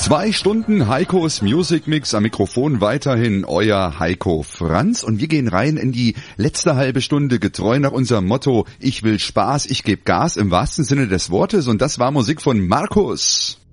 2 Stunden Heikos Music Mix, am Mikrofon weiterhin euer Heiko Franz und wir gehen rein in die letzte halbe Stunde, getreu nach unserem Motto: Ich will Spaß, ich gebe Gas, im wahrsten Sinne des Wortes, und das war Musik von Markus.